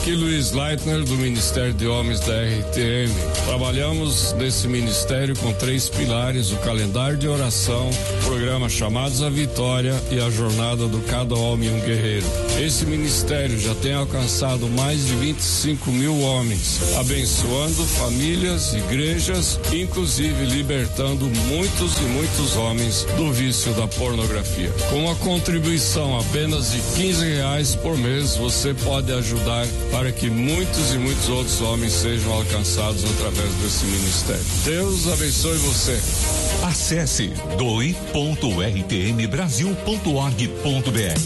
Aqui Luiz Leitner, do Ministério de Homens da RTM. Trabalhamos nesse ministério com 3 pilares: o calendário de oração, o programa Chamados à Vitória e a jornada do Cada Homem um Guerreiro. Esse ministério já tem alcançado mais de 25 mil homens, abençoando famílias, igrejas, inclusive libertando muitos e muitos homens do vício da pornografia. Com uma contribuição apenas de R$15 por mês, você pode ajudar para que muitos e muitos outros homens sejam alcançados através desse ministério. Deus abençoe você. Acesse doe.rtmbrasil.org.br.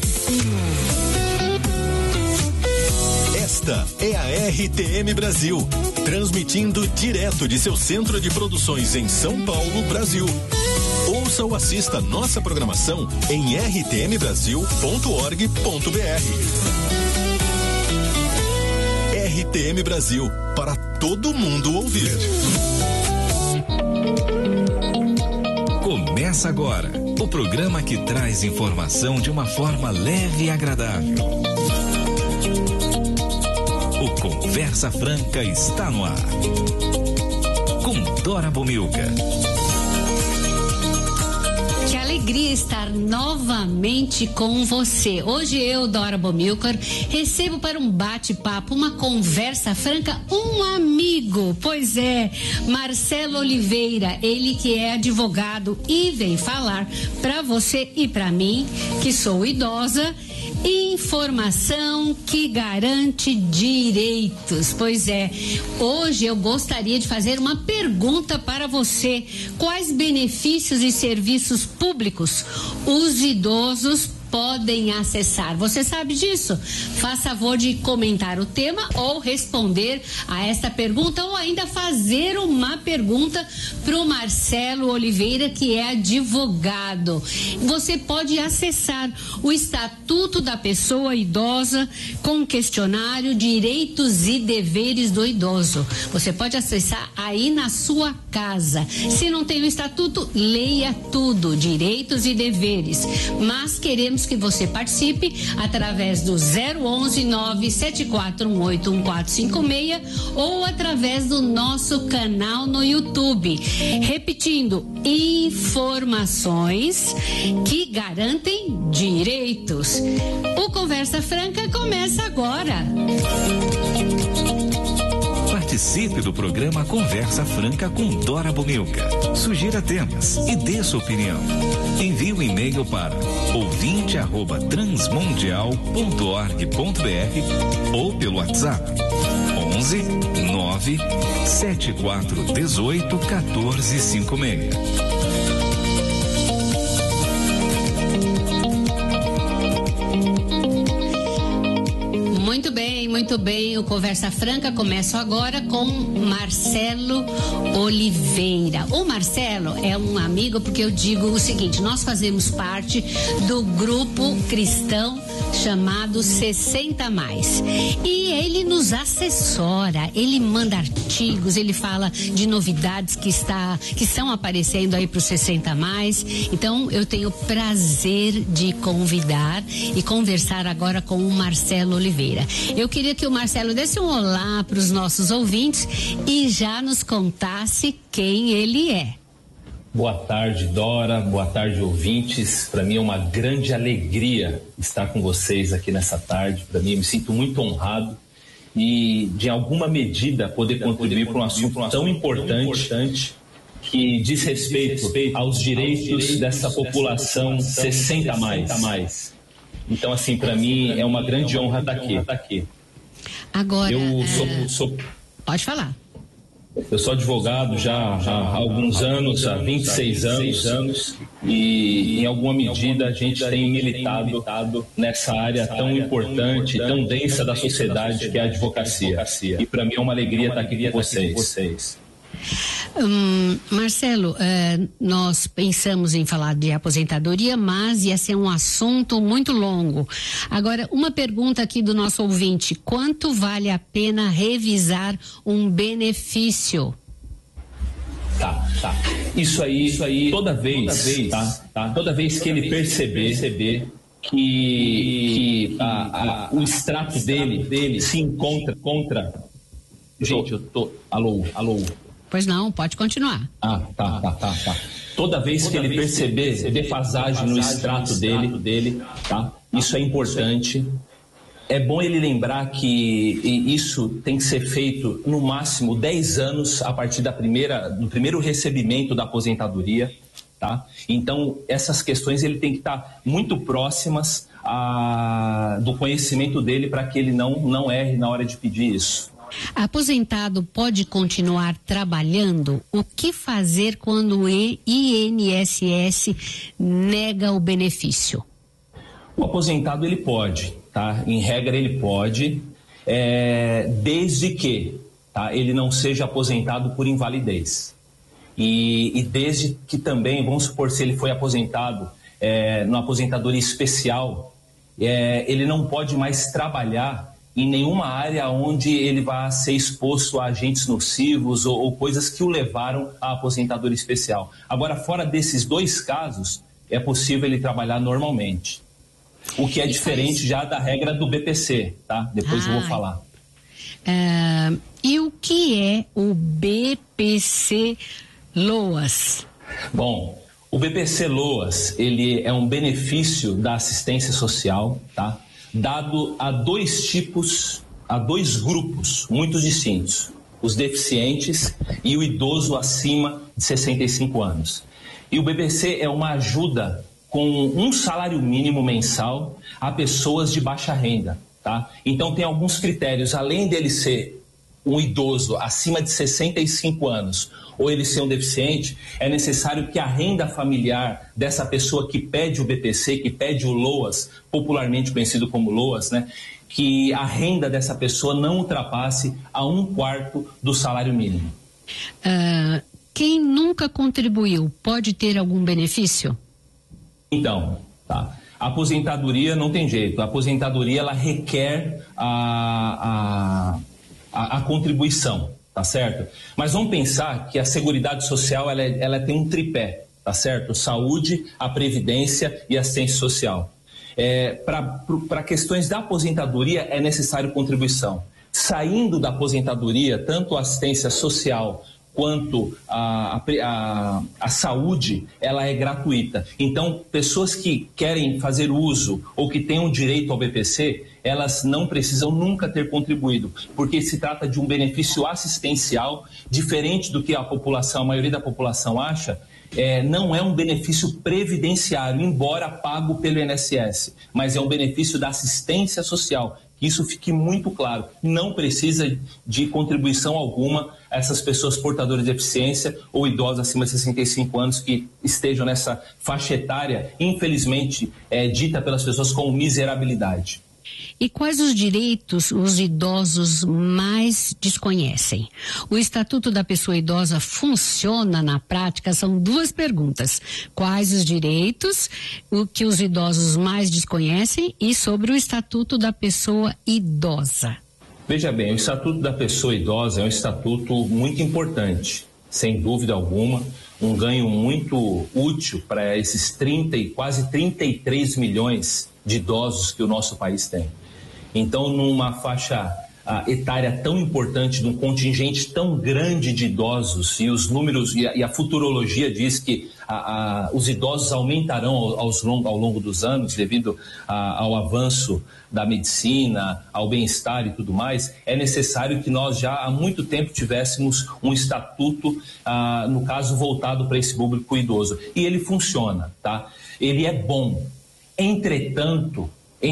Esta é a RTM Brasil, transmitindo direto de seu centro de produções em São Paulo, Brasil. Ouça ou assista nossa programação em rtmbrasil.org.br. RTM Brasil, para todo mundo ouvir. Começa agora o programa que traz informação de uma forma leve e agradável. O Conversa Franca está no ar. Com Dora Bomilca. Que alegria estar novamente com você. Hoje eu, Dora Bomilcar, recebo para um bate-papo, uma conversa franca, um amigo. Pois é, Marcelo Oliveira, ele que é advogado e vem falar para você e para mim, que sou idosa, informação que garante direitos. Pois é, hoje eu gostaria de fazer uma pergunta para você: quais benefícios e serviços públicos os idosos podem acessar? Você sabe disso? Faça favor de comentar o tema ou responder a esta pergunta, ou ainda fazer uma pergunta para o Marcelo Oliveira, que é advogado. Você pode acessar o Estatuto da Pessoa Idosa com questionário Direitos e Deveres do Idoso. Você pode acessar aí na sua casa. Se não tem o Estatuto, leia tudo, Direitos e Deveres. Mas queremos que você participe através do 011-97418-1456 ou através do nosso canal no YouTube. Repetindo, informações que garantem direitos. O Conversa Franca começa agora. Participe do programa Conversa Franca com Dora Bomilca. Sugira temas e dê sua opinião. Envie um e-mail para ouvinte@transmundial.org.br ou pelo WhatsApp 11 9 74 18 14 56. Muito bem, o Conversa Franca começa agora com Marcelo Oliveira. O Marcelo é um amigo, porque eu digo o seguinte: nós fazemos parte do grupo cristão chamado 60 Mais. E ele nos assessora, ele manda artigos, ele fala de novidades que estão aparecendo aí para os 60 Mais. Então eu tenho o prazer de convidar e conversar agora com o Marcelo Oliveira. Eu queria que o Marcelo desse um olá para os nossos ouvintes e já nos contasse quem ele é. Boa tarde, Dora. Boa tarde, ouvintes. Para mim é uma grande alegria estar com vocês aqui nessa tarde. Para mim, eu me sinto muito honrado e, de alguma medida, poder contribuir para um assunto tão importante que diz respeito aos direitos dessa população 60 mais. Então, assim, para mim é uma grande honra estar aqui. Agora, eu sou... Pode falar. Eu sou advogado já há alguns anos, há 26 anos, e em alguma medida a gente tem militado nessa área tão importante, tão densa da sociedade que é a advocacia. E para mim é uma alegria estar aqui com vocês. Marcelo, nós pensamos em falar de aposentadoria, mas ia ser um assunto muito longo. Agora, uma pergunta aqui do nosso ouvinte: quanto vale a pena revisar um benefício? Tá. Isso aí, toda vez que ele perceber que o extrato dele se encontra contra... Gente, eu tô... Alô? Pois não, pode continuar. Tá. Toda vez que ele perceber defasagem no extrato dele, tá? Isso é importante. É bom ele lembrar que isso tem que ser feito no máximo 10 anos a partir do primeiro recebimento da aposentadoria, tá? Então, essas questões ele tem que estar muito próximas do conhecimento dele para que ele não erre na hora de pedir isso. Aposentado pode continuar trabalhando? O que fazer quando o INSS nega o benefício? O aposentado ele pode, tá? Em regra ele pode, desde que, tá? Ele não seja aposentado por invalidez. E desde que também, vamos supor, se ele foi aposentado numa aposentadoria especial, ele não pode mais trabalhar em nenhuma área onde ele vai ser exposto a agentes nocivos ou coisas que o levaram à aposentadoria especial. Agora, fora desses 2 casos, é possível ele trabalhar normalmente. O que é diferente já da regra do BPC, tá? Depois eu vou falar. E o que é o BPC-LOAS? Bom, o BPC-LOAS, ele é um benefício da assistência social, tá? Dado a 2 grupos muito distintos, os deficientes e o idoso acima de 65 anos. E o BPC é uma ajuda com um salário mínimo mensal a pessoas de baixa renda, tá? Então tem alguns critérios, além dele ser um idoso acima de 65 anos ou ele ser um deficiente, é necessário que a renda familiar dessa pessoa que pede o BPC, que pede o LOAS, popularmente conhecido como LOAS, né, que a renda dessa pessoa não ultrapasse a 1/4 do salário mínimo. Quem nunca contribuiu pode ter algum benefício? Então, tá. A aposentadoria não tem jeito. A aposentadoria ela requer a contribuição, tá certo? Mas vamos pensar que a Seguridade Social ela tem um tripé, tá certo? Saúde, a Previdência e a assistência social. Para questões da aposentadoria é necessário contribuição. Saindo da aposentadoria, tanto a assistência social quanto a saúde, ela é gratuita. Então, pessoas que querem fazer uso ou que tenham direito ao BPC, elas não precisam nunca ter contribuído, porque se trata de um benefício assistencial, diferente do que a maioria da população acha. Não é um benefício previdenciário, embora pago pelo INSS, mas é um benefício da assistência social. Que isso fique muito claro. Não precisa de contribuição alguma a essas pessoas portadoras de deficiência ou idosas acima de 65 anos que estejam nessa faixa etária, infelizmente, dita pelas pessoas como miserabilidade. E quais os direitos os idosos mais desconhecem? O Estatuto da Pessoa Idosa funciona na prática? São 2 perguntas. Quais os direitos que os idosos mais desconhecem e sobre o Estatuto da Pessoa Idosa? Veja bem, o Estatuto da Pessoa Idosa é um estatuto muito importante, sem dúvida alguma, um ganho muito útil para esses 30 e quase 33 milhões de idosos que o nosso país tem. Então, numa faixa etária tão importante, de um contingente tão grande de idosos, e os números e a futurologia diz que os idosos aumentarão ao longo dos anos devido ao avanço da medicina, ao bem-estar e tudo mais, é necessário que nós já há muito tempo tivéssemos um estatuto, no caso, voltado para esse público idoso. E ele funciona, tá? Ele é bom. Entretanto,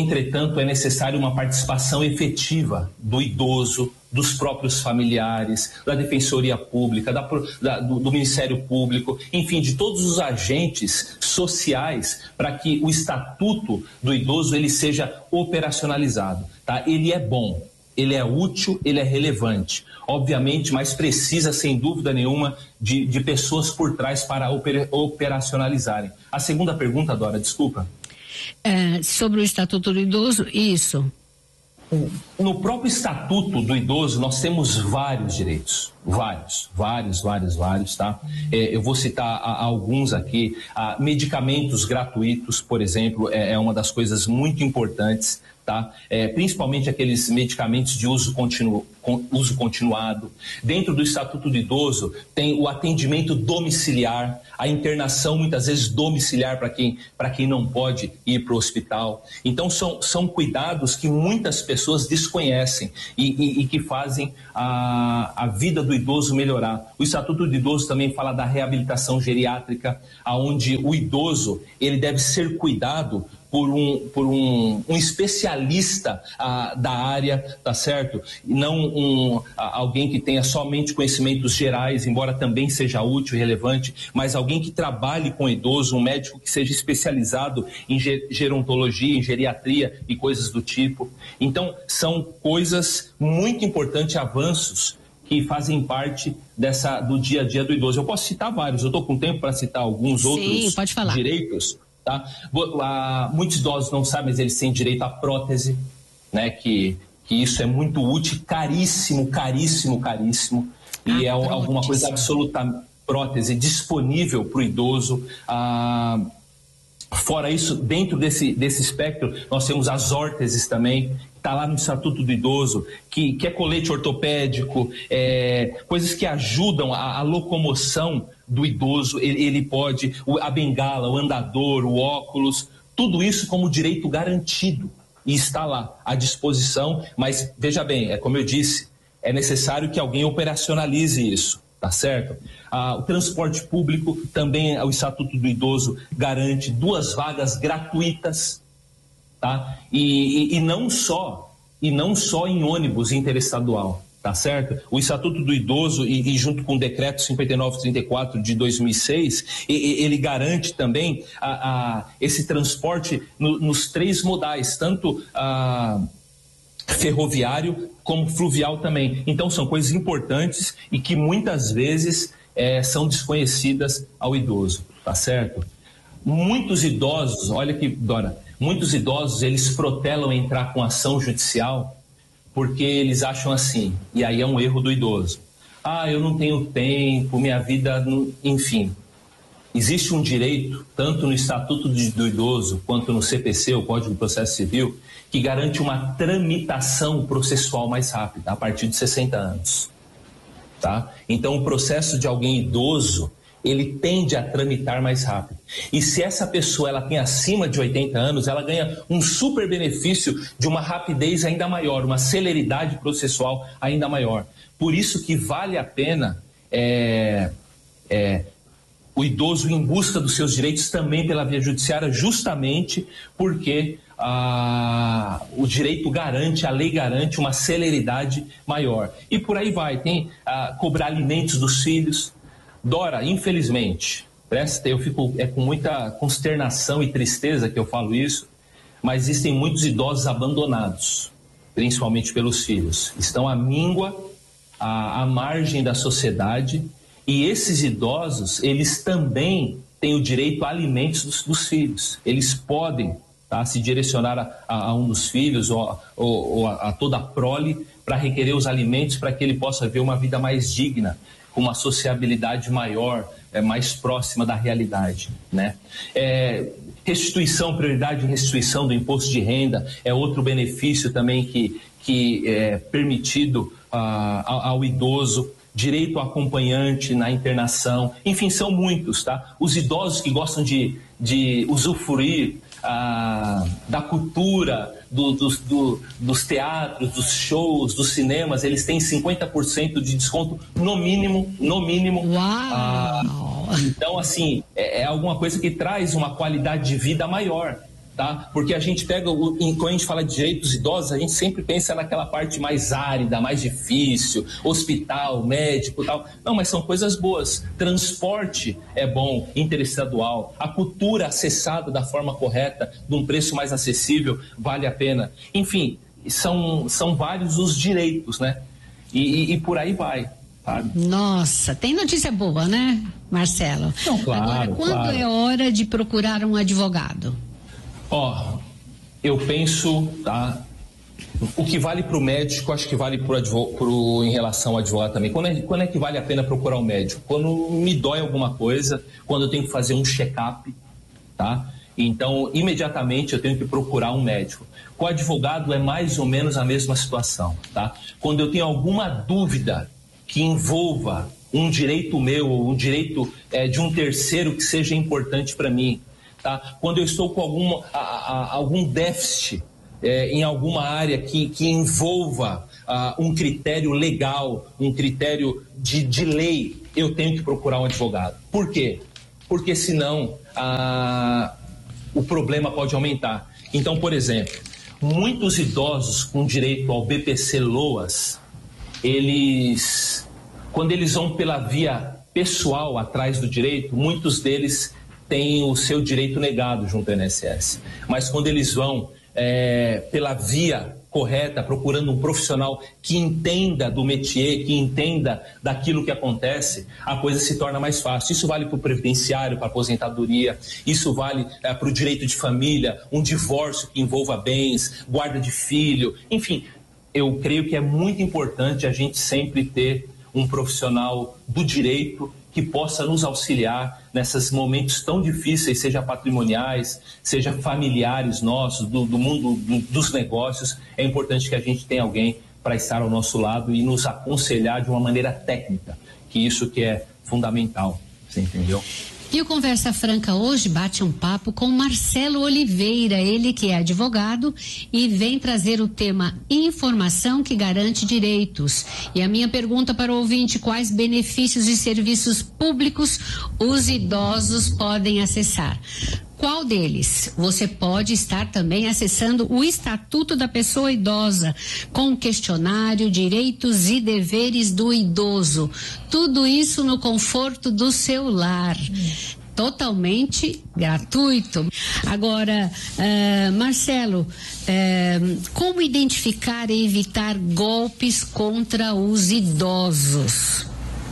é necessário uma participação efetiva do idoso, dos próprios familiares, da Defensoria Pública, do Ministério Público, enfim, de todos os agentes sociais para que o Estatuto do Idoso ele seja operacionalizado. Tá? Ele é bom, ele é útil, ele é relevante. Obviamente, mas precisa, sem dúvida nenhuma, de pessoas por trás para operacionalizarem. A segunda pergunta, Dora, desculpa. Sobre o Estatuto do Idoso, isso. no próprio Estatuto do Idoso, nós temos vários direitos. Vários, tá? Eu vou citar alguns aqui. Medicamentos gratuitos, por exemplo, é uma das coisas muito importantes, tá? Principalmente aqueles medicamentos de uso continuado. Dentro do Estatuto do Idoso tem o atendimento domiciliar, a internação muitas vezes domiciliar para quem não pode ir para o hospital. Então são cuidados que muitas pessoas desconhecem e que fazem a vida do idoso melhorar. O Estatuto do Idoso também fala da reabilitação geriátrica, onde o idoso ele deve ser cuidado por um especialista da área, tá certo? E não alguém que tenha somente conhecimentos gerais, embora também seja útil e relevante, mas alguém que trabalhe com o idoso, um médico que seja especializado em gerontologia, em geriatria e coisas do tipo. Então, são coisas muito importantes, avanços que fazem parte do dia a dia do idoso. Eu posso citar vários, eu estou com tempo para citar alguns outros direitos. Tá? Muitos idosos não sabem, mas eles têm direito à prótese, né? Que isso é muito útil, caríssimo. E alguma coisa absoluta, prótese disponível para o idoso. Fora isso, dentro desse espectro, nós temos as órteses também, está lá no Estatuto do Idoso, que é colete ortopédico, coisas que ajudam a locomoção do idoso. Ele pode, a bengala, o andador, o óculos, tudo isso como direito garantido e está lá à disposição, mas veja bem, como eu disse, é necessário que alguém operacionalize isso, tá certo? O transporte público também, o Estatuto do Idoso garante 2 vagas gratuitas, tá? E não só em ônibus interestadual, tá certo? O Estatuto do Idoso e junto com o Decreto 5934 de 2006, ele garante também esse transporte nos 3 modais, tanto ferroviário como fluvial também. Então são coisas importantes e que muitas vezes são desconhecidas ao idoso, tá certo? Muitos idosos, olha aqui, Dora, muitos idosos eles protelam entrar com ação judicial porque eles acham assim, e aí é um erro do idoso. Eu não tenho tempo, minha vida, enfim. Existe um direito, tanto no Estatuto do Idoso, quanto no CPC, o Código de Processo Civil, que garante uma tramitação processual mais rápida, a partir de 60 anos. Tá? Então, o processo de alguém idoso, ele tende a tramitar mais rápido. E se essa pessoa ela tem acima de 80 anos, ela ganha um super benefício de uma rapidez ainda maior, uma celeridade processual ainda maior. Por isso que vale a pena o idoso em busca dos seus direitos também pela via judiciária, justamente porque o direito garante, a lei garante uma celeridade maior. E por aí vai, tem cobrar alimentos dos filhos. Dora, infelizmente, eu fico com muita consternação e tristeza que eu falo isso, mas existem muitos idosos abandonados, principalmente pelos filhos. Estão à míngua, à margem da sociedade, e esses idosos, eles também têm o direito a alimentos dos filhos. Eles podem se direcionar a um dos filhos ou a toda a prole para requerer os alimentos para que ele possa ver uma vida mais digna, com uma sociabilidade maior, mais próxima da realidade, né? Prioridade de restituição do imposto de renda é outro benefício também que é permitido ao idoso. Direito ao acompanhante na internação, enfim, são muitos, tá? Os idosos que gostam de usufruir da cultura, dos teatros, dos shows, dos cinemas, eles têm 50% de desconto no mínimo. Uau! Então, assim, é alguma coisa que traz uma qualidade de vida maior, tá? Porque a gente pega, quando a gente fala de direitos idosos, a gente sempre pensa naquela parte mais árida, mais difícil, hospital, médico e tal. Não, mas são coisas boas. Transporte é bom, interestadual. A cultura acessada da forma correta, de um preço mais acessível, vale a pena. Enfim, são vários os direitos, né? E por aí vai. Sabe? Nossa, tem notícia boa, né, Marcelo? Não, claro. Agora, quando é hora de procurar um advogado? Eu penso, tá, O que vale para o médico, acho que vale em relação ao advogado também. Quando é que vale a pena procurar um médico? Quando me dói alguma coisa, quando eu tenho que fazer um check-up, tá? Então, imediatamente eu tenho que procurar um médico. Com o advogado é mais ou menos a mesma situação, tá? Quando eu tenho alguma dúvida que envolva um direito meu ou um direito de um terceiro que seja importante para mim, tá? Quando eu estou com algum déficit em alguma área que envolva um critério legal, um critério de lei, eu tenho que procurar um advogado. Por quê? Porque senão o problema pode aumentar. Então, por exemplo, muitos idosos com direito ao BPC-LOAS, quando eles vão pela via pessoal atrás do direito, muitos deles têm o seu direito negado junto ao INSS. Mas quando eles vão pela via correta, procurando um profissional que entenda do métier, que entenda daquilo que acontece, a coisa se torna mais fácil. Isso vale para o previdenciário, para a aposentadoria, isso vale para o direito de família, um divórcio que envolva bens, guarda de filho, enfim. Eu creio que é muito importante a gente sempre ter um profissional do direito que possa nos auxiliar nesses momentos tão difíceis, seja patrimoniais, seja familiares nossos, do mundo dos negócios. É importante que a gente tenha alguém para estar ao nosso lado e nos aconselhar de uma maneira técnica, que isso que é fundamental, você entendeu? E o Conversa Franca hoje bate um papo com Marcelo Oliveira, ele que é advogado e vem trazer o tema informação que garante direitos. E a minha pergunta para o ouvinte: quais benefícios e serviços públicos os idosos podem acessar? Qual deles? Você pode estar também acessando o Estatuto da Pessoa Idosa, com o questionário Direitos e Deveres do Idoso. Tudo isso no conforto do seu lar. Totalmente gratuito. Agora, Marcelo, como identificar e evitar golpes contra os idosos?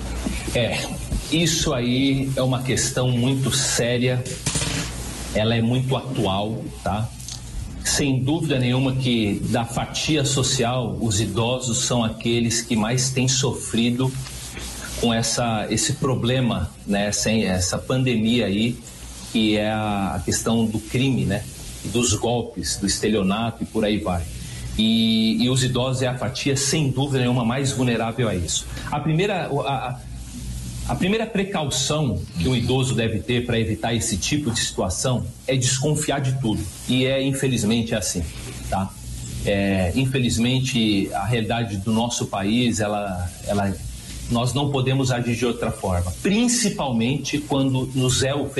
Isso aí é uma questão muito séria. Ela é muito atual, tá? Sem dúvida nenhuma que da fatia social, os idosos são aqueles que mais têm sofrido com esse problema, né? Essa pandemia aí, que é a questão do crime, né? Dos golpes, do estelionato e por aí vai. E os idosos é a fatia, sem dúvida nenhuma, mais vulnerável a isso. A primeira precaução que um idoso deve ter para evitar esse tipo de situação é desconfiar de tudo. E infelizmente, assim, tá? Infelizmente, a realidade do nosso país, nós não podemos agir de outra forma. Principalmente quando nos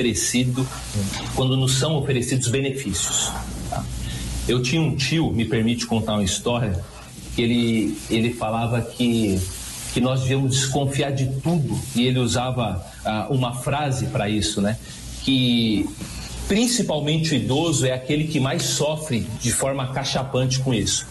são oferecidos benefícios. Tá? Eu tinha um tio, me permite contar uma história, que ele falava que nós devíamos desconfiar de tudo, e ele usava uma frase para isso, né? Que principalmente o idoso é aquele que mais sofre de forma cachapante com isso.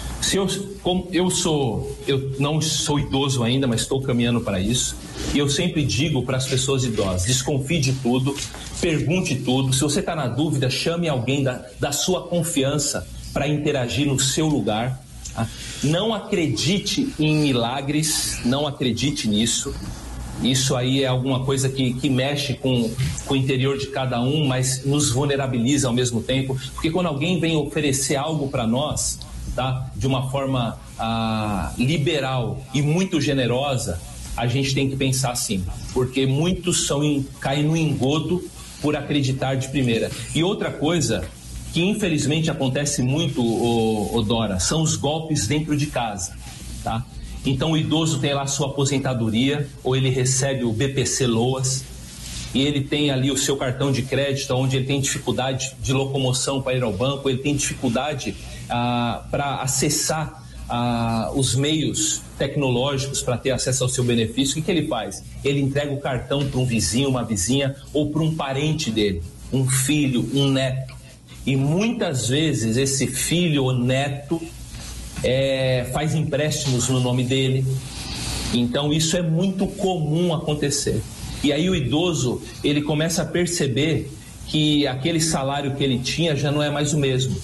Eu não sou idoso ainda, mas estou caminhando para isso, e eu sempre digo para as pessoas idosas: desconfie de tudo, pergunte tudo. Se você está na dúvida, chame alguém da sua confiança para interagir no seu lugar. Não acredite em milagres, não acredite nisso. Isso aí é alguma coisa que mexe com o interior de cada um, mas nos vulnerabiliza ao mesmo tempo, porque quando alguém vem oferecer algo para nós, tá, de uma forma liberal e muito generosa, a gente tem que pensar assim, porque muitos caem no engodo por acreditar de primeira. E outra coisa que infelizmente acontece muito, Dora, são os golpes dentro de casa, tá? Então o idoso tem lá a sua aposentadoria, ou ele recebe o BPC-LOAS, e ele tem ali o seu cartão de crédito, onde ele tem dificuldade de locomoção para ir ao banco, ele tem dificuldade para acessar os meios tecnológicos para ter acesso ao seu benefício. O que ele faz? Ele entrega o cartão para um vizinho, uma vizinha, ou para um parente dele, um filho, um neto. E muitas vezes esse filho ou neto faz empréstimos no nome dele. Então isso é muito comum acontecer. E aí o idoso, ele começa a perceber que aquele salário que ele tinha já não é mais o mesmo.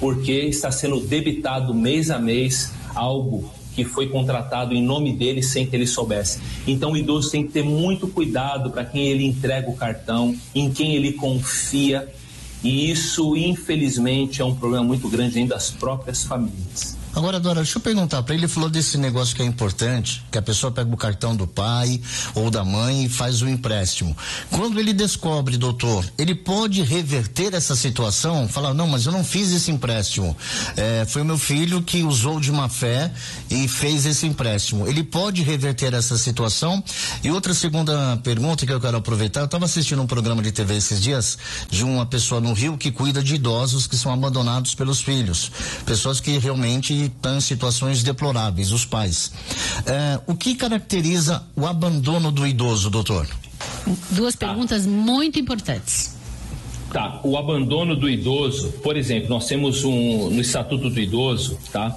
porque está sendo debitado mês a mês algo que foi contratado em nome dele sem que ele soubesse. Então o idoso tem que ter muito cuidado para quem ele entrega o cartão, em quem ele confia, e isso infelizmente é um problema muito grande dentro das próprias famílias. Agora, Dora, deixa eu perguntar para ele. Falou desse negócio que é importante, que a pessoa pega o cartão do pai ou da mãe e faz o empréstimo. Quando ele descobre, doutor, ele pode reverter essa situação? Falar, não, mas eu não fiz esse empréstimo. Foi o meu filho que usou de má fé e fez esse empréstimo. Ele pode reverter essa situação? E outra segunda pergunta que eu quero aproveitar, eu estava assistindo um programa de TV esses dias de uma pessoa no Rio que cuida de idosos que são abandonados pelos filhos. Pessoas que realmente estão em situações deploráveis, os pais. O que caracteriza o abandono do idoso, doutor? Duas perguntas muito importantes. Tá, o abandono do idoso, por exemplo, nós temos no Estatuto do Idoso, tá?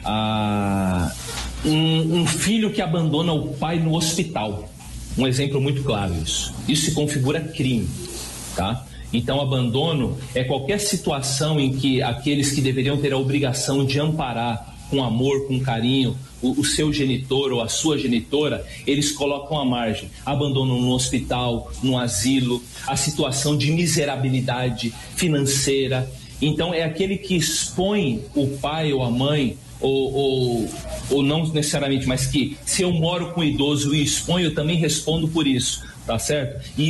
Um filho que abandona o pai no hospital. Um exemplo muito claro isso. Isso se configura crime, tá? Então, abandono é qualquer situação em que aqueles que deveriam ter a obrigação de amparar com amor, com carinho, o seu genitor ou a sua genitora, eles colocam à margem. Abandonam no hospital, no asilo, a situação de miserabilidade financeira. Então, é aquele que expõe o pai ou a mãe, ou não necessariamente, mas que se eu moro com o idoso e exponho, eu também respondo por isso, tá certo? E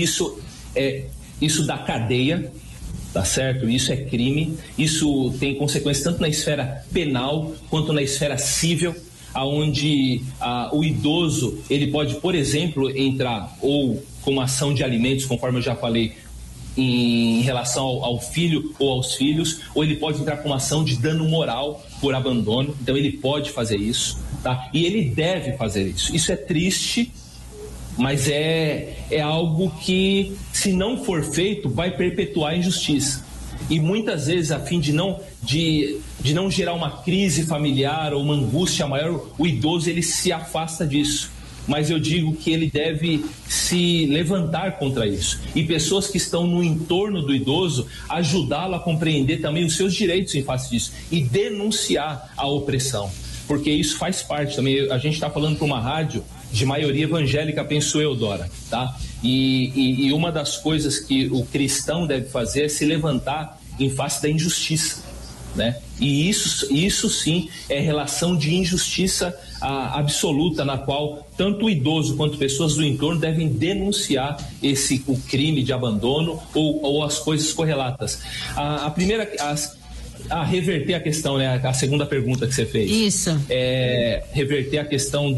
isso dá cadeia, tá certo? Isso é crime, isso tem consequências tanto na esfera penal quanto na esfera civil, aonde o idoso, ele pode, por exemplo, entrar ou com uma ação de alimentos, conforme eu já falei, em relação ao filho ou aos filhos, ou ele pode entrar com uma ação de dano moral por abandono. Então ele pode fazer isso, tá? E ele deve fazer isso. Isso é triste, mas é algo que, se não for feito, vai perpetuar a injustiça. E muitas vezes, a fim de não gerar uma crise familiar ou uma angústia maior, o idoso ele se afasta disso. Mas eu digo que ele deve se levantar contra isso. E pessoas que estão no entorno do idoso, ajudá-lo a compreender também os seus direitos em face disso e denunciar a opressão. Porque isso faz parte também. A gente está falando para uma rádio de maioria evangélica, penso eu, Dora, tá? E uma das coisas que o cristão deve fazer é se levantar em face da injustiça, né? E isso sim é relação de injustiça absoluta, na qual tanto o idoso quanto pessoas do entorno devem denunciar o crime de abandono ou as coisas correlatas. A primeira... reverter a questão, né? A segunda pergunta que você fez. Isso. Reverter a questão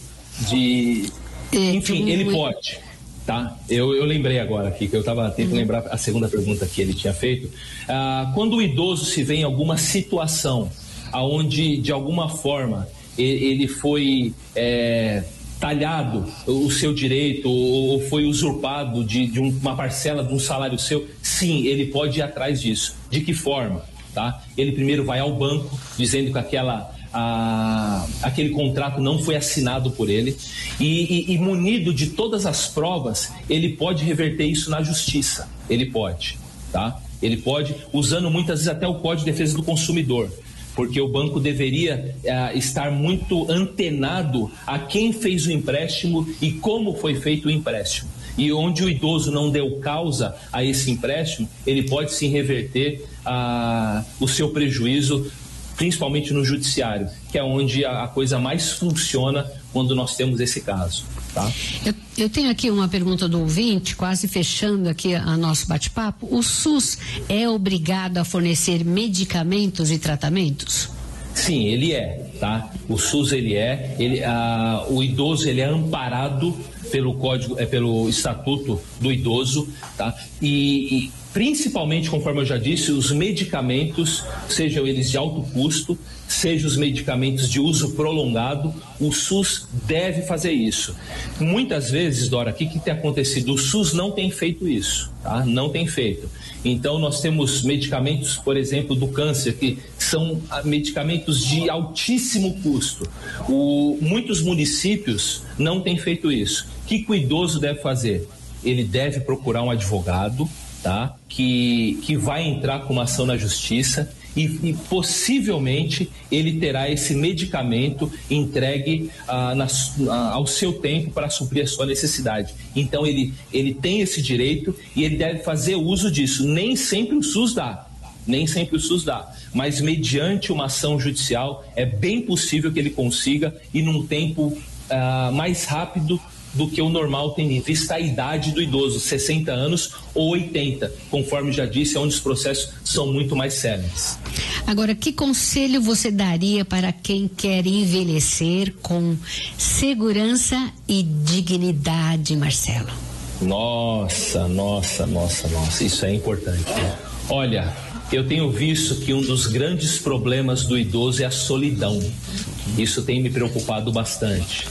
enfim, ele pode, tá? Eu lembrei agora aqui, que eu estava tentando lembrar a segunda pergunta que ele tinha feito. Quando o idoso se vê em alguma situação onde, de alguma forma, ele foi talhado o seu direito ou foi usurpado de uma parcela de um salário seu, sim, ele pode ir atrás disso. De que forma? Tá? Ele primeiro vai ao banco dizendo que aquele contrato não foi assinado por ele e munido de todas as provas, ele pode reverter isso na justiça. Ele pode, tá? Ele pode, usando muitas vezes até o Código de Defesa do Consumidor, porque o banco deveria estar muito antenado a quem fez o empréstimo e como foi feito o empréstimo. E onde o idoso não deu causa a esse empréstimo, ele pode sim reverter o seu prejuízo, principalmente no judiciário, que é onde a coisa mais funciona quando nós temos esse caso. Tá? Eu tenho aqui uma pergunta do ouvinte, quase fechando aqui a nosso bate-papo. O SUS é obrigado a fornecer medicamentos e tratamentos? Sim, ele é, tá? O SUS o idoso ele é amparado pelo pelo Estatuto do Idoso, tá? E principalmente, conforme eu já disse, os medicamentos, sejam eles de alto custo, sejam os medicamentos de uso prolongado, o SUS deve fazer isso. Muitas vezes, Dora, o que tem acontecido? O SUS não tem feito isso, tá? Não tem feito. Então, nós temos medicamentos, por exemplo, do câncer, que são medicamentos de altíssimo custo. Muitos municípios não têm feito isso. O que o idoso deve fazer? Ele deve procurar um advogado, tá? Que vai entrar com uma ação na justiça e possivelmente ele terá esse medicamento entregue ao seu tempo para suprir a sua necessidade. Então ele tem esse direito e ele deve fazer uso disso. Nem sempre o SUS dá, mas mediante uma ação judicial é bem possível que ele consiga e num tempo mais rápido do que o normal, tendo em vista a idade do idoso, 60 anos ou 80, conforme já disse, onde os processos são muito mais céleres. Agora, que conselho você daria para quem quer envelhecer com segurança e dignidade, Marcelo? Nossa, isso é importante. Olha, eu tenho visto que um dos grandes problemas do idoso é a solidão. Isso tem me preocupado bastante.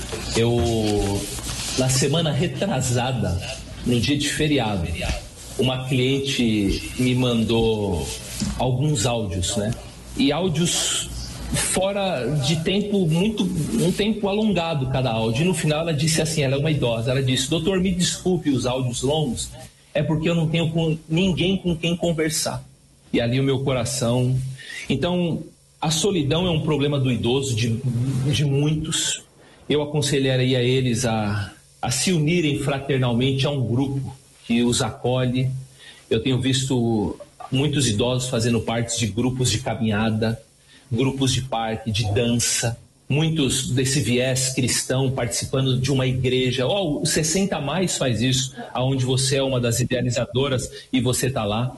Na semana retrasada, no dia de feriado, uma cliente me mandou alguns áudios, né? E áudios fora de tempo, um tempo alongado cada áudio. E no final ela disse assim, ela é uma idosa, ela disse: doutor, me desculpe os áudios longos, é porque eu não tenho ninguém com quem conversar. E ali o meu coração... Então, a solidão é um problema do idoso, de muitos. Eu aconselharia eles a se unirem fraternalmente a um grupo que os acolhe. Eu tenho visto muitos idosos fazendo parte de grupos de caminhada, grupos de parque, de dança, muitos desse viés cristão participando de uma igreja. O 60 Mais faz isso, aonde você é uma das idealizadoras e você está lá.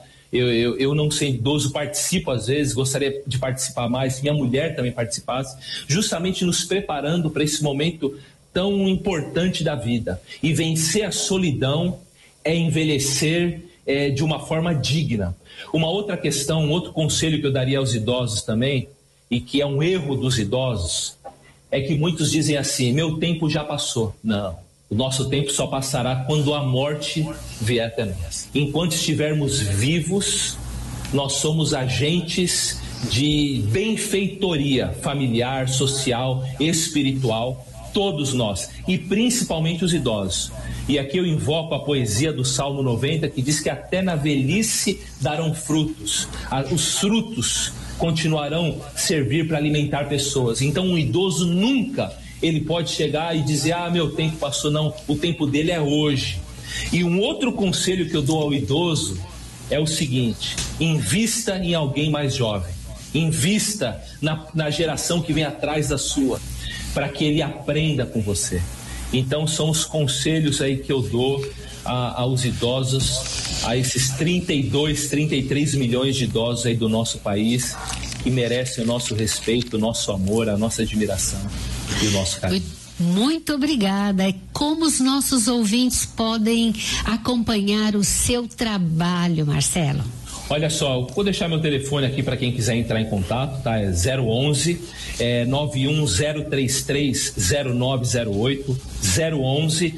Eu não sei, idoso, participo às vezes, gostaria de participar mais, minha mulher também participasse, justamente nos preparando para esse momento tão importante da vida. E vencer a solidão é envelhecer de uma forma digna. Uma outra questão, um outro conselho que eu daria aos idosos também, e que é um erro dos idosos, é que muitos dizem assim: meu tempo já passou. Não, o nosso tempo só passará quando a morte vier até nós. Enquanto estivermos vivos, nós somos agentes de benfeitoria familiar, social, espiritual, todos nós, e principalmente os idosos. E aqui eu invoco a poesia do Salmo 90, que diz que até na velhice darão frutos. Os frutos continuarão a servir para alimentar pessoas. Então um idoso nunca ele pode chegar e dizer: meu tempo passou. Não, o tempo dele é hoje. E um outro conselho que eu dou ao idoso é o seguinte: invista em alguém mais jovem, invista na geração que vem atrás da sua, para que ele aprenda com você. Então são os conselhos aí que eu dou aos idosos, a esses 33 milhões de idosos aí do nosso país, que merecem o nosso respeito, o nosso amor, a nossa admiração e o nosso carinho. Muito obrigada. Como os nossos ouvintes podem acompanhar o seu trabalho, Marcelo? Olha só, vou deixar meu telefone aqui para quem quiser entrar em contato, tá? É 011 91033 0908, 011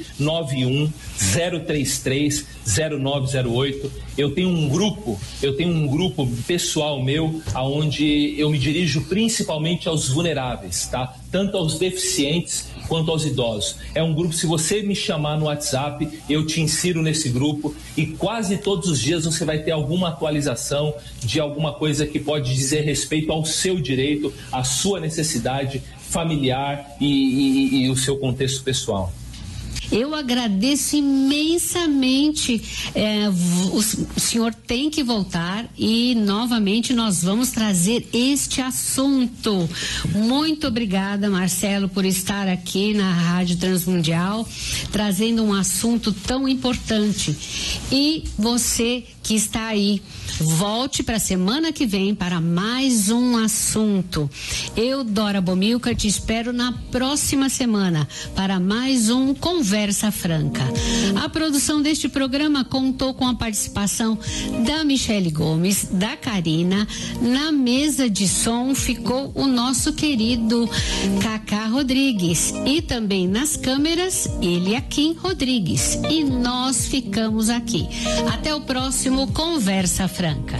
91033 0908. Eu tenho um grupo pessoal meu, aonde eu me dirijo principalmente aos vulneráveis, tá? Tanto aos deficientes quanto aos idosos. É um grupo, se você me chamar no WhatsApp, eu te insiro nesse grupo, e quase todos os dias você vai ter alguma atualização de alguma coisa que pode dizer respeito ao seu direito, à sua necessidade familiar e o seu contexto pessoal. Eu agradeço imensamente. O senhor tem que voltar e novamente nós vamos trazer este assunto. Muito obrigada, Marcelo, por estar aqui na Rádio Transmundial, trazendo um assunto tão importante. E você que está aí, volte para a semana que vem para mais um assunto. Eu, Dora Bomilcar, te espero na próxima semana para mais um Conversa Franca. A produção deste programa contou com a participação da Michele Gomes, da Karina. Na mesa de som ficou o nosso querido Cacá Rodrigues, e também nas câmeras Eliakim Rodrigues. E nós ficamos aqui. Até o próximo Conversa Franca.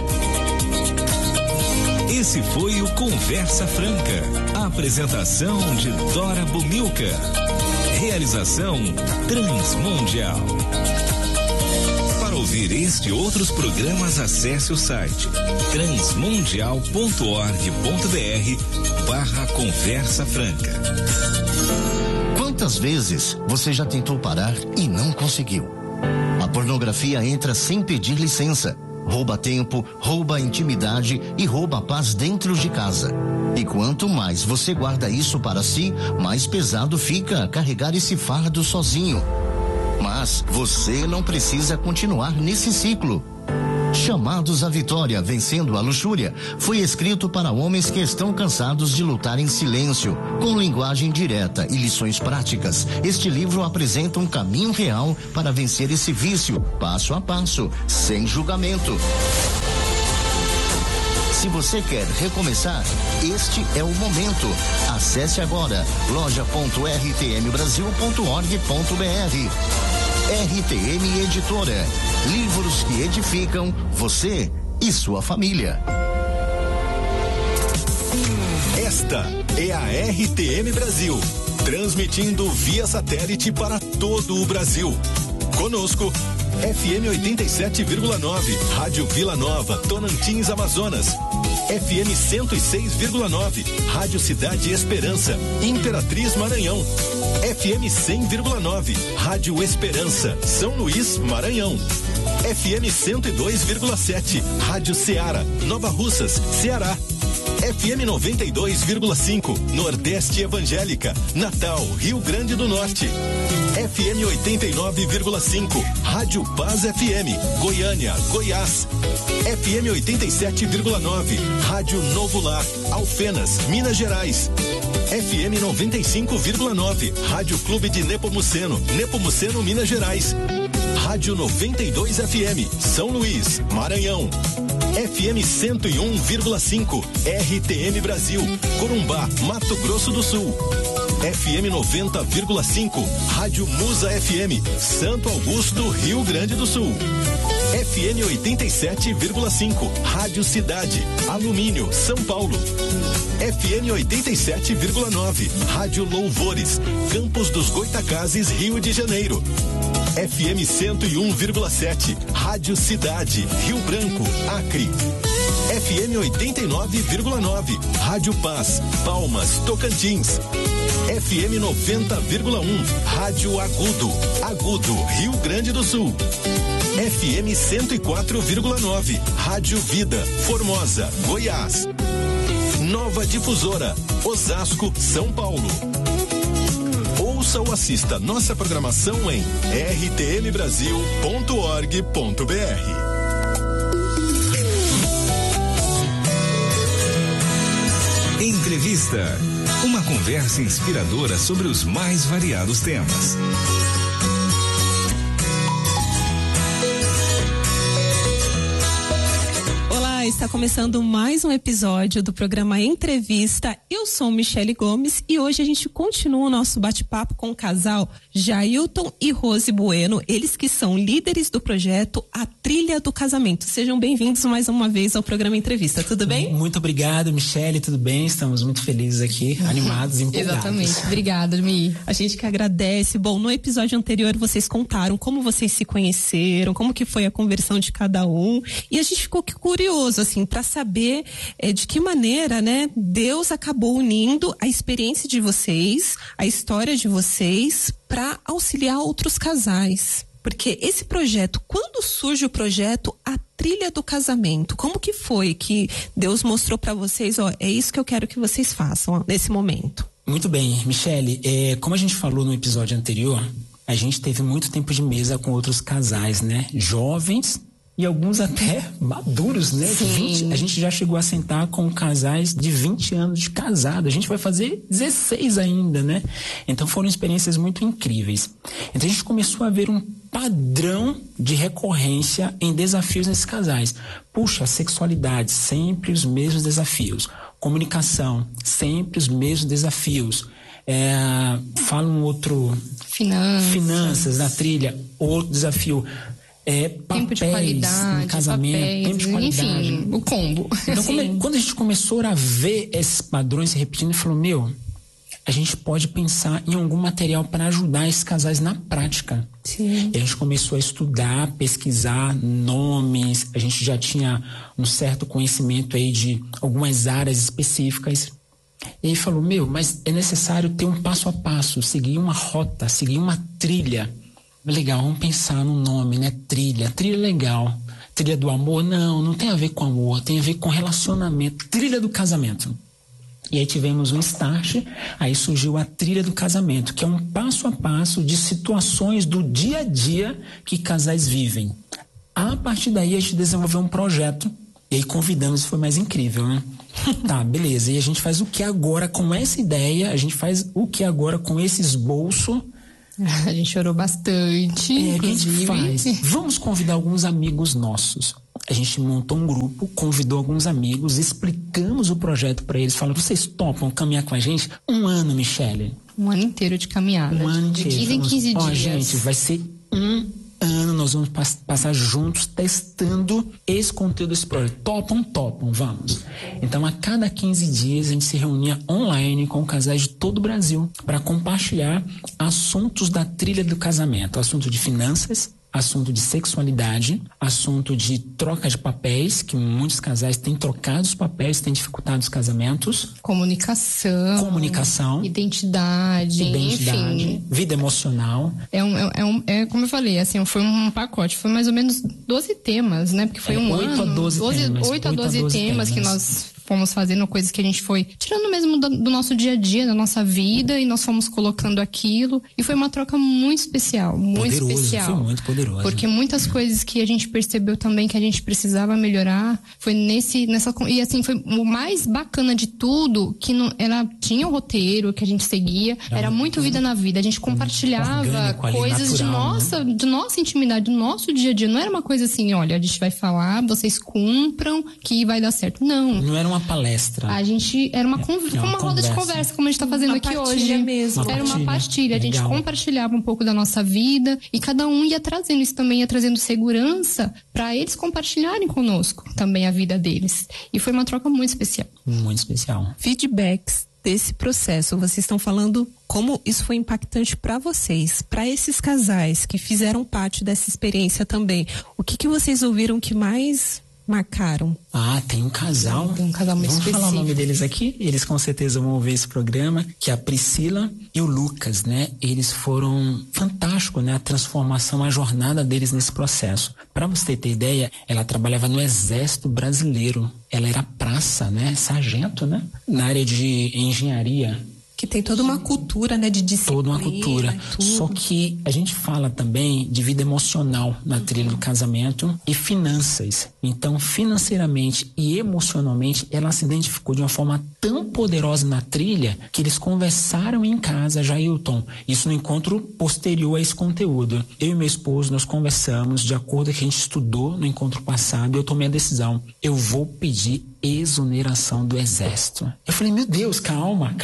Esse foi o Conversa Franca. A apresentação de Dora Bomilcar. Realização Transmundial. Para ouvir este e outros programas, acesse o site transmundial.org.br/Conversa Franca. Quantas vezes você já tentou parar e não conseguiu? A pornografia entra sem pedir licença, rouba tempo, rouba intimidade e rouba a paz dentro de casa. E quanto mais você guarda isso para si, mais pesado fica carregar esse fardo sozinho. Mas você não precisa continuar nesse ciclo. Chamados à Vitória, Vencendo a Luxúria, foi escrito para homens que estão cansados de lutar em silêncio, com linguagem direta e lições práticas. Este livro apresenta um caminho real para vencer esse vício, passo a passo, sem julgamento. Se você quer recomeçar, este é o momento. Acesse agora loja.rtmbrasil.org.br. RTM Editora. Livros que edificam você e sua família. Esta é a RTM Brasil, transmitindo via satélite para todo o Brasil. Conosco, FM 87,9, Rádio Vila Nova, Tonantins, Amazonas. FM 106,9, Rádio Cidade Esperança, Imperatriz, Maranhão. FM 100,9, Rádio Esperança, São Luís, Maranhão. FM 102,7, Rádio Ceará, Nova Russas, Ceará. FM 92,5, Nordeste Evangélica, Natal, Rio Grande do Norte. FM 89,5, Rádio Paz FM, Goiânia, Goiás. FM 87,9, Rádio Novo Lar, Alfenas, Minas Gerais. FM 95,9, Rádio Clube de Nepomuceno, Nepomuceno, Minas Gerais. Rádio 92 FM, São Luís, Maranhão. FM 101,5, RTM Brasil, Corumbá, Mato Grosso do Sul. FM 90,5, Rádio Musa FM, Santo Augusto, Rio Grande do Sul. FM 87,5, Rádio Cidade, Alumínio, São Paulo. FM 87,9, Rádio Louvores, Campos dos Goitacazes, Rio de Janeiro. FM 101,7, Rádio Cidade, Rio Branco, Acre. FM 89,9, Rádio Paz, Palmas, Tocantins. FM 90,1, Rádio Agudo, Agudo, Rio Grande do Sul. FM 104,9, Rádio Vida, Formosa, Goiás. Nova Difusora, Osasco, São Paulo. Ouça ou assista nossa programação em rtmbrasil.org.br. Entrevista. Uma conversa inspiradora sobre os mais variados temas. Está começando mais um episódio do programa Entrevista. Eu sou Michele Gomes e hoje a gente continua o nosso bate-papo com o casal Jailton e Rose Bueno, eles que são líderes do projeto A Trilha do Casamento. Sejam bem-vindos mais uma vez ao programa Entrevista, tudo bem? Muito obrigado, Michele, tudo bem? Estamos muito felizes aqui, animados e empolgados. Exatamente, obrigada, Mi. A gente que agradece. Bom, no episódio anterior vocês contaram como vocês se conheceram, como que foi a conversão de cada um, e a gente ficou curioso, assim, para saber de que maneira, né, Deus acabou unindo a experiência de vocês, a história de vocês, para auxiliar outros casais. Porque esse projeto, quando surge o projeto A Trilha do Casamento, como que foi que Deus mostrou para vocês, ó, é isso que eu quero que vocês façam, ó, nesse momento? Muito bem, Michele, como a gente falou no episódio anterior, a gente teve muito tempo de mesa com outros casais, né, jovens, e alguns até maduros, né? 20, a gente já chegou a sentar com casais de 20 anos de casado. A gente vai fazer 16 ainda, né? Então foram experiências muito incríveis. Então a gente começou a ver um padrão de recorrência em desafios nesses casais. Puxa, sexualidade, sempre os mesmos desafios. Comunicação, sempre os mesmos desafios. Fala um outro... Finanças na trilha, outro desafio. Tempo de qualidade, no casamento, tempo de qualidade. Enfim, o combo. Então, quando a gente começou a ver esses padrões se repetindo, a gente falou, a gente pode pensar em algum material para ajudar esses casais na prática. Sim. E a gente começou a estudar, pesquisar nomes, a gente já tinha um certo conhecimento aí de algumas áreas específicas. E ele falou, mas é necessário ter um passo a passo, seguir uma rota, seguir uma trilha. Legal, vamos pensar no nome, né? Trilha legal. Trilha do amor? Não tem a ver com amor, tem a ver com relacionamento. Trilha do casamento. E aí tivemos um start, aí surgiu a trilha do casamento, que é um passo a passo de situações do dia a dia que casais vivem. A partir daí a gente desenvolveu um projeto, e aí convidamos, foi mais incrível, né? Tá, beleza, e a gente faz o que agora com essa ideia, a gente faz o que agora com esse esboço. A gente chorou bastante, inclusive. A gente faz. Vamos convidar alguns amigos nossos. A gente montou um grupo, convidou alguns amigos, explicamos o projeto para eles, falando, vocês topam caminhar com a gente? 1 ano, Michele. 1 ano inteiro de caminhada. 1 ano inteiro. De 15 em 15 dias. Gente, vai ser 1 ano, nós vamos passar juntos testando esse conteúdo desse projeto. Topam, vamos. Então, a cada 15 dias, a gente se reunia online com casais de todo o Brasil para compartilhar assuntos da trilha do casamento, assunto de finanças, assunto de sexualidade, assunto de troca de papéis, que muitos casais têm trocado os papéis, têm dificultado os casamentos. Comunicação. Identidade, enfim. Vida emocional. É como eu falei, assim, foi um pacote, foi mais ou menos 12 temas, né? Porque foi 8 a 12 temas. 8 a 12 temas que nós fomos fazendo, coisas que a gente foi tirando mesmo do nosso dia a dia, da nossa vida, e nós fomos colocando aquilo, e foi uma troca muito especial, especial. Foi muito poderoso. Porque muitas coisas que a gente percebeu também que a gente precisava melhorar, foi e assim, foi o mais bacana de tudo, que ela tinha o roteiro que a gente seguia, era muito vida na vida, a gente compartilhava coisas natural, de nossa intimidade, do nosso dia a dia, não era uma coisa assim, olha, a gente vai falar, vocês cumpram, que vai dar certo, não era uma palestra. A gente era uma roda de conversa, como a gente tá fazendo aqui hoje. Mesmo. Era uma partilha. A gente compartilhava um pouco da nossa vida e cada um ia trazendo isso também, ia trazendo segurança para eles compartilharem conosco também a vida deles. E foi uma troca muito especial. Muito especial. Feedbacks desse processo, vocês estão falando como isso foi impactante para vocês, para esses casais que fizeram parte dessa experiência também. O que vocês ouviram que mais marcaram? Tem um casal. Tem um casal muito específico. Vamos falar o nome deles aqui? Eles com certeza vão ouvir esse programa, que é a Priscila e o Lucas, né? Eles foram fantásticos, né? A transformação, a jornada deles nesse processo. Para você ter ideia, ela trabalhava no Exército Brasileiro. Ela era praça, né? Sargento, né? Na área de engenharia. Que tem toda uma cultura, né, de disciplina. Toda uma cultura. Só que a gente fala também de vida emocional na trilha do casamento e finanças. Então, financeiramente e emocionalmente, ela se identificou de uma forma tão poderosa na trilha que eles conversaram em casa, Jailton. Isso no encontro posterior a esse conteúdo. Eu e meu esposo, nós conversamos de acordo com o que a gente estudou no encontro passado, e eu tomei a decisão. Eu vou pedir exoneração do Exército. Eu falei, meu Deus, calma.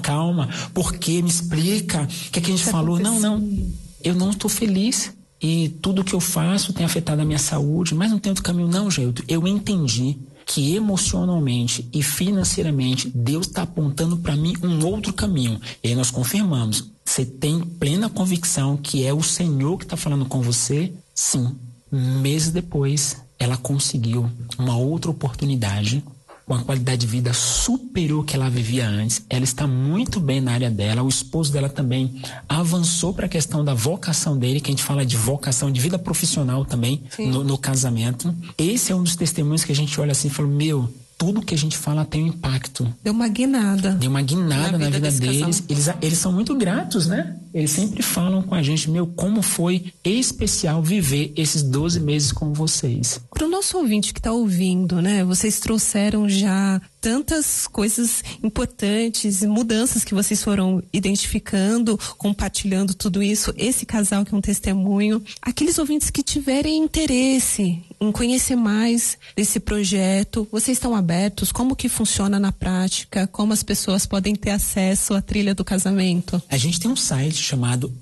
Por quê? Me explica. O que a gente falou? Não. Eu não estou feliz. E tudo que eu faço tem afetado a minha saúde. Mas não tem outro caminho, não, Jailton. Eu entendi que emocionalmente e financeiramente Deus está apontando para mim um outro caminho. E aí nós confirmamos. Você tem plena convicção que é o Senhor que está falando com você? Sim. Meses depois, ela conseguiu uma outra oportunidade, com uma qualidade de vida superior que ela vivia antes. Ela está muito bem na área dela. O esposo dela também avançou para a questão da vocação dele, que a gente fala de vocação, de vida profissional também no casamento. Esse é um dos testemunhos que a gente olha assim e fala, tudo que a gente fala tem um impacto. Deu uma guinada. Na vida deles. Eles são muito gratos, né? Eles sempre falam com a gente, como foi especial viver esses 12 meses com vocês. Para o nosso ouvinte que está ouvindo, né? Vocês trouxeram já tantas coisas importantes, mudanças que vocês foram identificando, compartilhando tudo isso. Esse casal que é um testemunho. Aqueles ouvintes que tiverem interesse em conhecer mais desse projeto, vocês estão abertos? Como que funciona na prática? Como as pessoas podem ter acesso à trilha do casamento? A gente tem um site chamado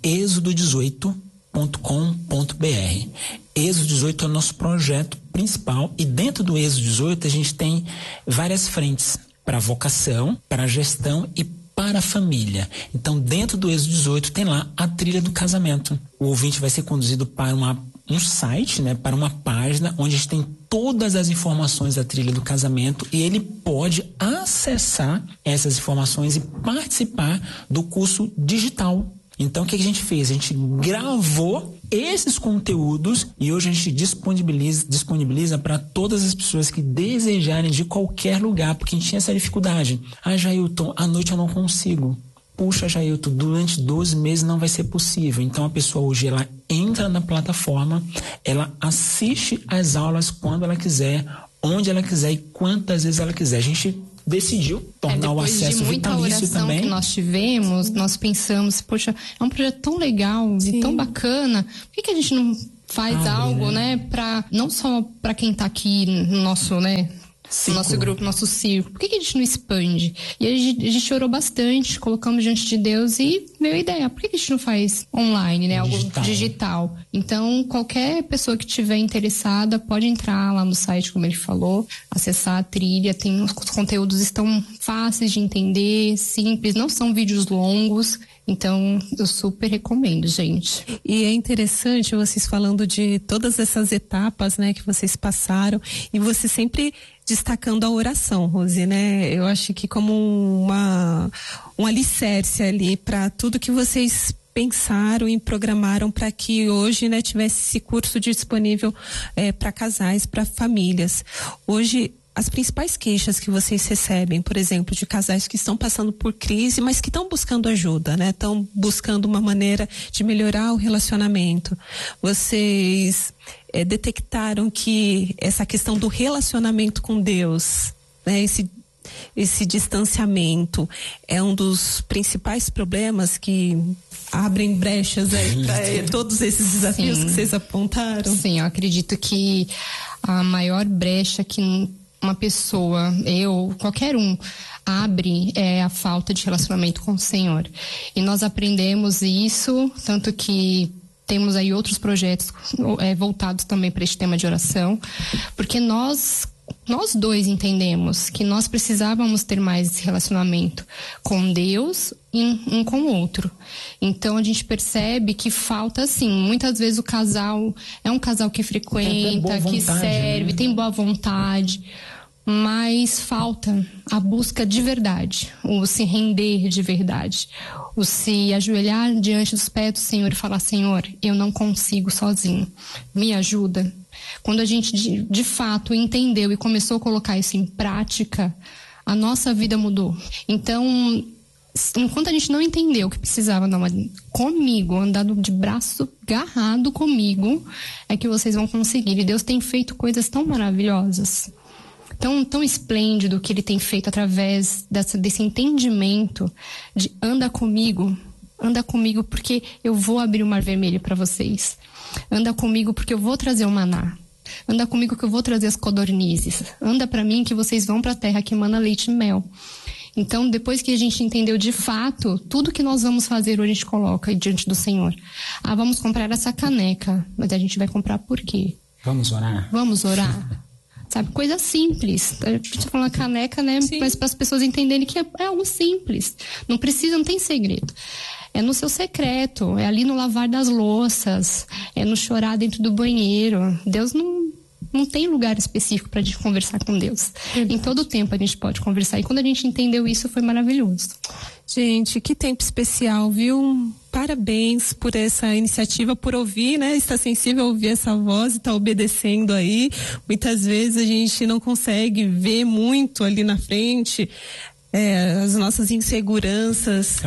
êxodo18.com.br. Êxodo 18 é o nosso projeto principal, e dentro do Êxodo 18 a gente tem várias frentes para vocação, para gestão e para a família. Então, dentro do Êxodo 18 tem lá a trilha do casamento. O ouvinte vai ser conduzido para um site, né, para uma página onde a gente tem todas as informações da trilha do casamento e ele pode acessar essas informações e participar do curso digital. Então, o que a gente fez? A gente gravou esses conteúdos e hoje a gente disponibiliza para todas as pessoas que desejarem de qualquer lugar, porque a gente tinha essa dificuldade. Jailton, à noite eu não consigo. Puxa, Jailton, durante 12 meses não vai ser possível. Então, a pessoa hoje, ela entra na plataforma, ela assiste as aulas quando ela quiser, onde ela quiser e quantas vezes ela quiser. A gente decidiu tornar o acesso vitalício também. Que nós tivemos, nós pensamos, poxa, é um projeto tão legal e tão bacana, por que a gente não faz algo, né, para não só para quem está aqui no nosso, né, nosso grupo, nosso círculo, por que a gente não expande? E a gente orou bastante, colocamos diante de Deus e veio a ideia, por que a gente não faz online, né? Algo digital. Então, qualquer pessoa que estiver interessada pode entrar lá no site, como ele falou, acessar a trilha, os conteúdos estão fáceis de entender, simples, não são vídeos longos. Então, eu super recomendo, gente. E é interessante vocês falando de todas essas etapas, né, que vocês passaram, e você sempre destacando a oração, Rose, né? Eu acho que como um alicerce ali para tudo que vocês pensaram e programaram para que hoje, né, tivesse esse curso disponível para casais, para famílias. Hoje, as principais queixas que vocês recebem, por exemplo, de casais que estão passando por crise, mas que estão buscando ajuda, né? Estão buscando uma maneira de melhorar o relacionamento. Vocês detectaram que essa questão do relacionamento com Deus, né? Esse distanciamento é um dos principais problemas que abrem brechas para todos esses desafios que vocês apontaram? Sim, eu acredito que a maior brecha que uma pessoa, qualquer um, abre a falta de relacionamento com o Senhor. E nós aprendemos isso, tanto que temos aí outros projetos voltados também para este tema de oração, porque nós dois entendemos que nós precisávamos ter mais relacionamento com Deus e um com o outro. Então a gente percebe que falta, assim, muitas vezes o casal é um casal que frequenta, que serve, tem boa vontade, mas falta a busca de verdade, o se render de verdade, o se ajoelhar diante dos pés do Senhor e falar: Senhor, eu não consigo sozinho, me ajuda. Quando a gente de fato entendeu e começou a colocar isso em prática, a nossa vida mudou. Então, enquanto a gente não entendeu que precisava comigo, andar de braço agarrado comigo, é que vocês vão conseguir. E Deus tem feito coisas tão maravilhosas, tão esplêndido que Ele tem feito através desse entendimento de anda comigo porque eu vou abrir o mar vermelho para vocês. Anda comigo porque eu vou trazer o maná. Anda comigo que eu vou trazer as codornizes. Anda para mim que vocês vão para a terra que emana leite e mel. Então, depois que a gente entendeu de fato, tudo que nós vamos fazer hoje a gente coloca diante do Senhor. Vamos comprar essa caneca, mas a gente vai comprar por quê? Vamos orar. Vamos orar. Sabe, coisa simples. A gente fala caneca, né? Mas para as pessoas entenderem que é algo simples. Não tem segredo. É no seu secreto, é ali no lavar das louças, é no chorar dentro do banheiro. Deus não tem lugar específico para a gente conversar com Deus. Em todo tempo a gente pode conversar. E quando a gente entendeu isso, foi maravilhoso. Gente, que tempo especial, viu? Parabéns por essa iniciativa, por ouvir, né? Está sensível a ouvir essa voz e está obedecendo aí. Muitas vezes a gente não consegue ver muito ali na frente. As nossas inseguranças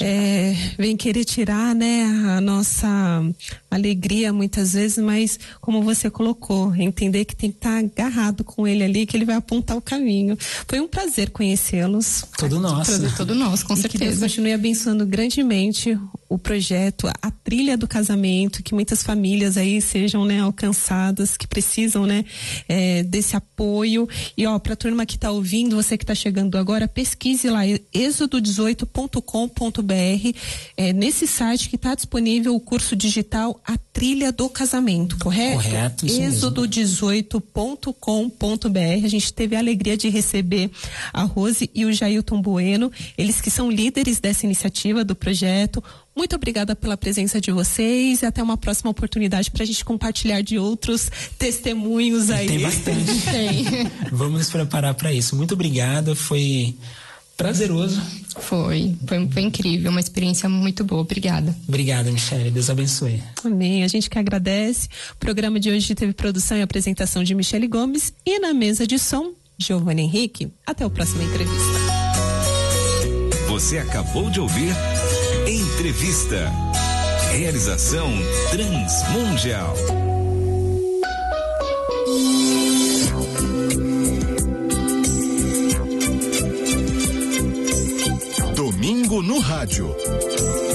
vem querer tirar, né, a nossa alegria muitas vezes, mas como você colocou, entender que tem que estar agarrado com ele ali, que ele vai apontar o caminho. Foi um prazer conhecê-los. Todo nosso, com certeza. Que Deus continue abençoando grandemente o projeto, a trilha do casamento, que muitas famílias aí sejam, né, alcançadas, que precisam, né, desse apoio. E pra turma que tá ouvindo, você que tá chegando agora, pesquise lá, êxodo18.com.br, nesse site que tá disponível o curso digital A Trilha do Casamento, correto? Correto, isso êxodo18.com.br. A gente teve a alegria de receber a Rose e o Jailton Bueno, eles que são líderes dessa iniciativa, do projeto. Muito obrigada pela presença de vocês e até uma próxima oportunidade para a gente compartilhar de outros testemunhos aí. Tem bastante. Tem. Vamos nos preparar para isso. Muito obrigado, foi prazeroso. Foi incrível, uma experiência muito boa. Obrigada. Obrigado, Michele. Deus abençoe. Amém. A gente que agradece. O programa de hoje teve produção e apresentação de Michele Gomes e na mesa de som, Giovanni Henrique. Até a próxima entrevista. Você acabou de ouvir Entrevista. Realização Transmundial. Domingo no rádio.